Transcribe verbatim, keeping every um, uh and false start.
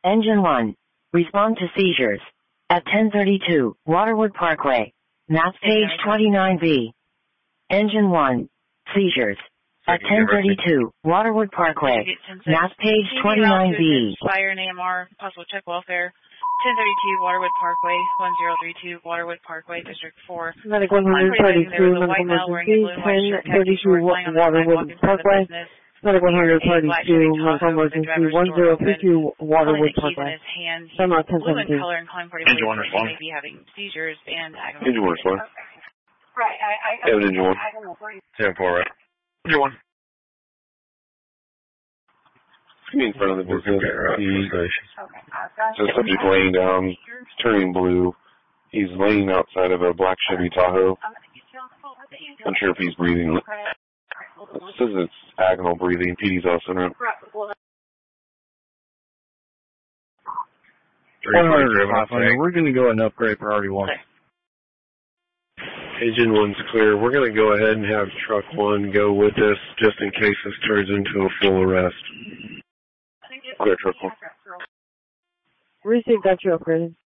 Engine one. Respond to seizures. At ten thirty-two, Waterwood Parkway. Map page twenty-nine B. Engine one. Seizures. At ten thirty-two, Waterwood Parkway. Map page twenty-nine B. Fire and A M R, possible check welfare. ten thirty-two, Waterwood Parkway, one zero three two, Waterwood Parkway, District four. Medic one thirty-two, medical emergency, ten thirty-two, Waterwood Parkway. Medic one thirty-two, medical emergency, one zero three two, Waterwood Parkway. Sum out ten seventeen. Engine one respond. May be having seizures and Engine one respond. Right, I, I, Yeah, engine one. ten four, right? Engine one. In front of the business. He's the subject laying down, turning blue. He's laying outside of a black Chevy Tahoe. Unsure if he's breathing. It says it's agonal breathing. P D's also in. We're going to go and upgrade priority one. Engine one's clear. We're going to go ahead and have truck one go with us just in case this turns into a full arrest. Clear truck one. Receive that you upgraded.